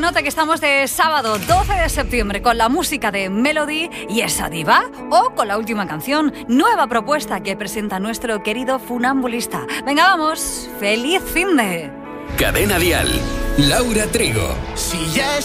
nota que estamos de sábado 12 de septiembre con la música de Melody y esa diva, o con la última canción, nueva propuesta que presenta nuestro querido funambulista. Venga, vamos, feliz finde. Cadena Dial, Laura Trigo. Si ya es